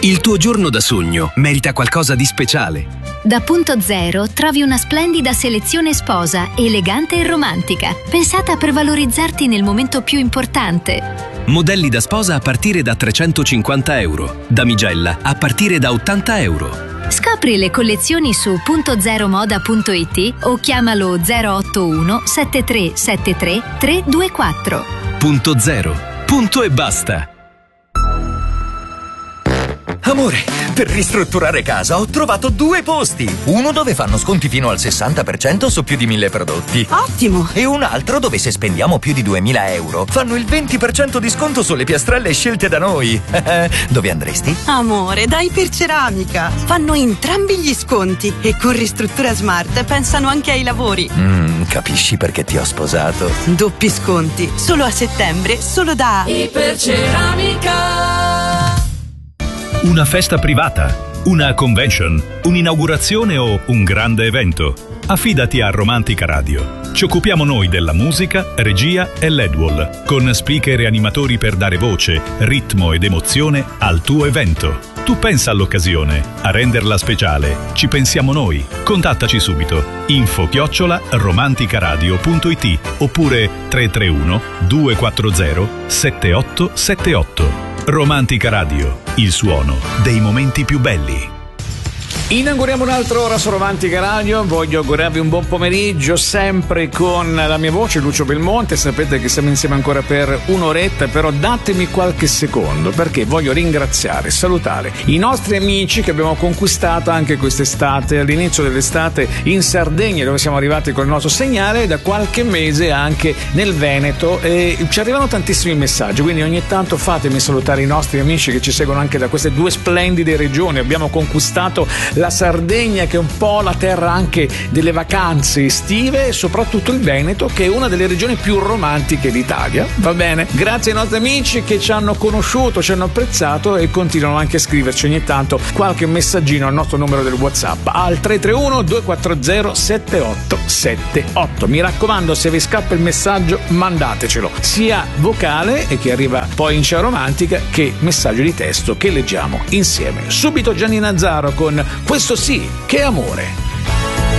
Il tuo giorno da sogno merita qualcosa di speciale. Da Punto Zero trovi una splendida selezione sposa, elegante e romantica, pensata per valorizzarti nel momento più importante. Modelli da sposa a partire da €350, damigella a partire da €80. Scopri le collezioni su puntozeromoda.it o chiamalo 081 7373 324. Punto Zero. Punto e basta. Amore, per ristrutturare casa ho trovato 2 posti. Uno dove fanno sconti fino al 60% su più di 1000 prodotti. Ottimo! E un altro dove se spendiamo più di €2000 fanno il 20% di sconto sulle piastrelle scelte da noi. Dove andresti? Amore, da Iperceramica. Fanno entrambi gli sconti e con Ristruttura Smart pensano anche ai lavori. Capisci perché ti ho sposato? Doppi sconti, solo a settembre, solo da Iperceramica. Una festa privata, una convention, un'inaugurazione o un grande evento. Affidati a Romantica Radio. Ci occupiamo noi della musica, regia e LED-wall, con speaker e animatori per dare voce, ritmo ed emozione al tuo evento. Tu pensa all'occasione, a renderla speciale. Ci pensiamo noi. Contattaci subito. info@romanticaradio.it oppure 331 240 7878. Romantica Radio, il suono dei momenti più belli. Inauguriamo un'altra ora su Romantica Radio. Voglio augurarvi un buon pomeriggio, sempre con la mia voce, Lucio Belmonte. Sapete che siamo insieme ancora per un'oretta, però datemi qualche secondo perché voglio ringraziare, salutare i nostri amici che abbiamo conquistato anche quest'estate, all'inizio dell'estate in Sardegna, dove siamo arrivati col nostro segnale, e da qualche mese anche nel Veneto, e ci arrivano tantissimi messaggi, quindi ogni tanto fatemi salutare i nostri amici che ci seguono anche da queste 2 splendide regioni. Abbiamo conquistato la Sardegna, che è un po' la terra anche delle vacanze estive, e soprattutto il Veneto, che è una delle regioni più romantiche d'Italia. Va bene? Grazie ai nostri amici che ci hanno conosciuto, ci hanno apprezzato e continuano anche a scriverci ogni tanto qualche messaggino al nostro numero del WhatsApp al 331 240 7878. Mi raccomando, se vi scappa il messaggio mandatecelo, sia vocale e che arriva poi in Ciao Romantica, che messaggio di testo che leggiamo insieme. Subito Gianni Nazzaro con Questo sì che è amore.